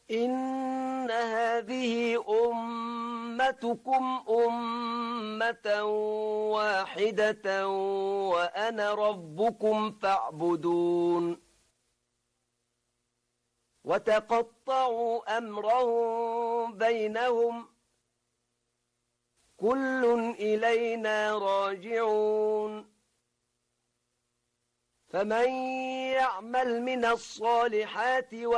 إن هذه أمتكم أمة واحدة وأنا ربكم فاعبدون وتقطعوا أمرهم بينهم كل إلينا راجعون فمن يعمل من الصالحات